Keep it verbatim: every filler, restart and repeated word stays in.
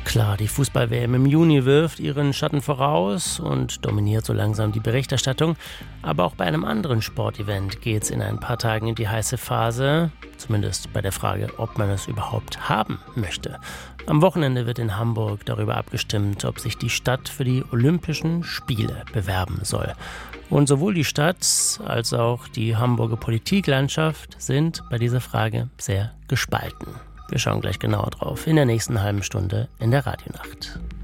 Klar, die Fußball-W M im Juni wirft ihren Schatten voraus und dominiert so langsam die Berichterstattung. Aber auch bei einem anderen Sportevent geht es in ein paar Tagen in die heiße Phase, zumindest bei der Frage, ob man es überhaupt haben möchte. Am Wochenende wird in Hamburg darüber abgestimmt, ob sich die Stadt für die Olympischen Spiele bewerben soll. Und sowohl die Stadt als auch die Hamburger Politiklandschaft sind bei dieser Frage sehr gespalten. Wir schauen gleich genauer drauf in der nächsten halben Stunde in der Radionacht.